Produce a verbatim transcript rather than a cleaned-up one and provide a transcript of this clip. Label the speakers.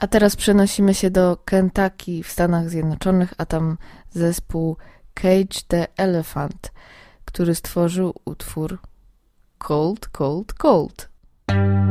Speaker 1: A teraz przenosimy się do Kentucky w Stanach Zjednoczonych, a tam zespół Cage the Elephant, który stworzył utwór Cold, Cold, Cold.